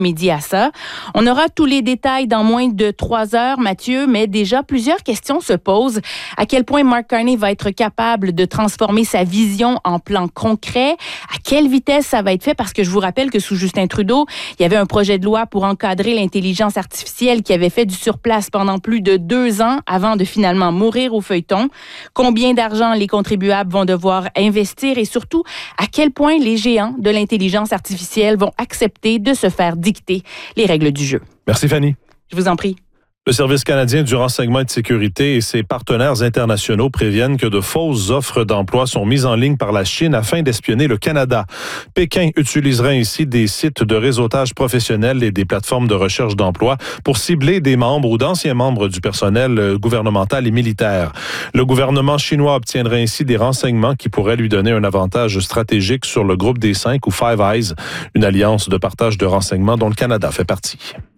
midi à ça. On aura tous les détails dans moins de 3 heures, Mathieu, mais déjà plusieurs questions se posent. À quel point Mark Carney va être capable de transformer sa vision en plan concret? À quelle vitesse ça va être fait? Parce que je vous rappelle que sous Justin Trudeau, il y avait un projet de loi pour encadrer l'intelligence artificielle qui avait fait du surplace pendant plus de 2 ans avant de finalement mourir au feuilleton. Combien d'argent les contribuables vont devoir investir et surtout, à quel point les géants de l'intelligence artificielle vont accepter de se faire dicter les règles du jeu. Merci Fanny. Je vous en prie. Le Service canadien du renseignement et de sécurité et ses partenaires internationaux préviennent que de fausses offres d'emploi sont mises en ligne par la Chine afin d'espionner le Canada. Pékin utilisera ainsi des sites de réseautage professionnel et des plateformes de recherche d'emploi pour cibler des membres ou d'anciens membres du personnel gouvernemental et militaire. Le gouvernement chinois obtiendra ainsi des renseignements qui pourraient lui donner un avantage stratégique sur le groupe des 5 ou Five Eyes, une alliance de partage de renseignements dont le Canada fait partie.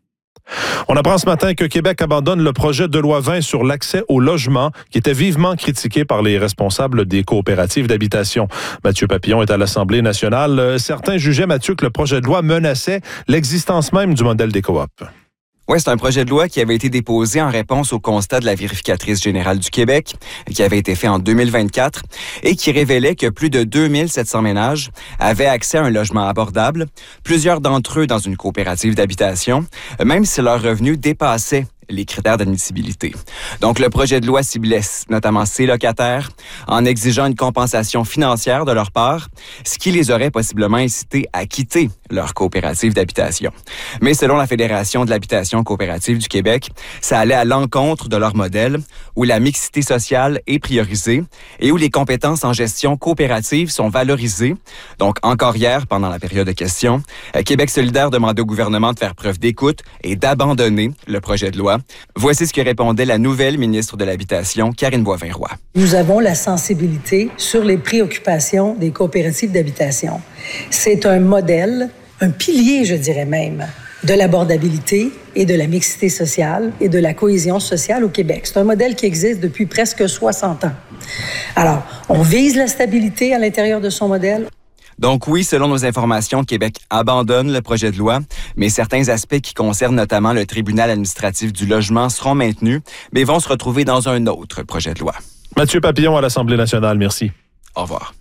On apprend ce matin que Québec abandonne le projet de loi 20 sur l'accès au logement qui était vivement critiqué par les responsables des coopératives d'habitation. Mathieu Papillon est à l'Assemblée nationale. Certains jugeaient, Mathieu, que le projet de loi menaçait l'existence même du modèle des coops. Oui, c'est un projet de loi qui avait été déposé en réponse au constat de la vérificatrice générale du Québec, qui avait été fait en 2024, et qui révélait que plus de 2700 ménages avaient accès à un logement abordable, plusieurs d'entre eux dans une coopérative d'habitation, même si leurs revenus dépassaient les critères d'admissibilité. Donc, le projet de loi ciblait notamment ces locataires en exigeant une compensation financière de leur part, ce qui les aurait possiblement incités à quitter leur coopérative d'habitation. Mais selon la Fédération de l'habitation coopérative du Québec, ça allait à l'encontre de leur modèle où la mixité sociale est priorisée et où les compétences en gestion coopérative sont valorisées. Donc, encore hier, pendant la période de questions, Québec solidaire demandait au gouvernement de faire preuve d'écoute et d'abandonner le projet de loi. Voici ce que répondait la nouvelle ministre de l'Habitation, Karine Boivin-Roy. Nous avons la sensibilité sur les préoccupations des coopératives d'habitation. C'est un modèle, un pilier, je dirais même, de l'abordabilité et de la mixité sociale et de la cohésion sociale au Québec. C'est un modèle qui existe depuis presque 60 ans. Alors, on vise la stabilité à l'intérieur de son modèle. Donc oui, selon nos informations, Québec abandonne le projet de loi, mais certains aspects qui concernent notamment le tribunal administratif du logement seront maintenus, mais vont se retrouver dans un autre projet de loi. Mathieu Papillon à l'Assemblée nationale, merci. Au revoir.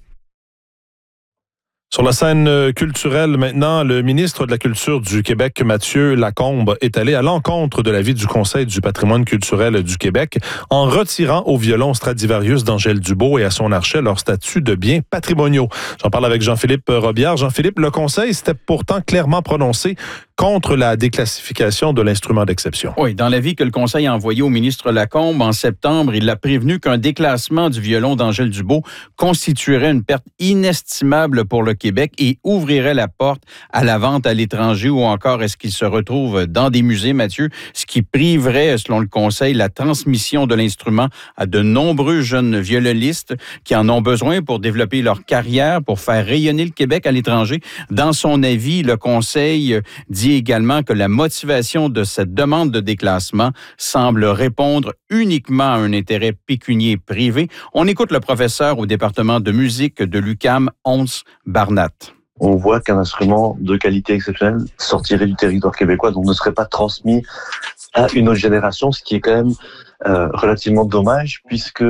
Sur la scène culturelle maintenant, le ministre de la Culture du Québec, Mathieu Lacombe, est allé à l'encontre de l'avis du Conseil du patrimoine culturel du Québec en retirant au violon Stradivarius d'Angèle Dubois et à son archet leur statut de biens patrimoniaux. J'en parle avec Jean-Philippe Robillard. Jean-Philippe, le Conseil s'était pourtant clairement prononcé contre la déclassification de l'instrument d'exception. Oui, dans l'avis que le Conseil a envoyé au ministre Lacombe en septembre, il a prévenu qu'un déclassement du violon d'Angèle Dubois constituerait une perte inestimable pour le Québec et ouvrirait la porte à la vente à l'étranger ou encore est-ce qu'il se retrouve dans des musées, Mathieu, ce qui priverait, selon le Conseil, la transmission de l'instrument à de nombreux jeunes violonistes qui en ont besoin pour développer leur carrière, pour faire rayonner le Québec à l'étranger. Dans son avis, le Conseil dit également que la motivation de cette demande de déclassement semble répondre uniquement à un intérêt pécunier privé. On écoute le professeur au département de musique de l'UQAM, Ons Barnat. On voit qu'un instrument de qualité exceptionnelle sortirait du territoire québécois, donc ne serait pas transmis à une autre génération, ce qui est quand même relativement dommage, puisque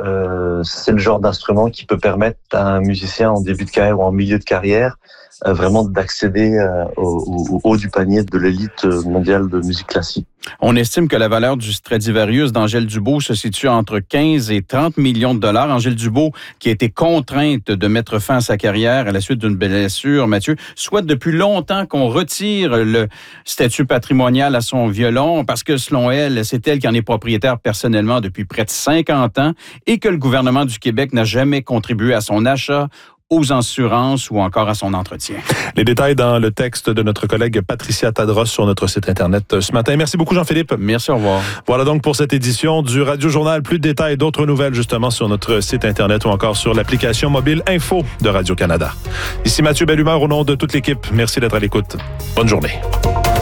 c'est le genre d'instrument qui peut permettre à un musicien en début de carrière ou en milieu de carrière vraiment d'accéder au haut du panier de l'élite mondiale de musique classique. On estime que la valeur du Stradivarius d'Angèle Dubois se situe entre 15 et 30 millions de dollars. Angèle Dubois, qui a été contrainte de mettre fin à sa carrière à la suite d'une blessure, Mathieu, souhaite depuis longtemps qu'on retire le statut patrimonial à son violon parce que, selon elle, c'est elle qui en est propriétaire personnellement depuis près de 50 ans et que le gouvernement du Québec n'a jamais contribué à son achat, aux assurances ou encore à son entretien. Les détails dans le texte de notre collègue Patricia Tadros sur notre site Internet ce matin. Merci beaucoup, Jean-Philippe. Merci, au revoir. Voilà donc pour cette édition du Radio Journal. Plus de détails et d'autres nouvelles justement sur notre site Internet ou encore sur l'application mobile Info de Radio-Canada. Ici Mathieu Bellumeur au nom de toute l'équipe. Merci d'être à l'écoute. Bonne journée.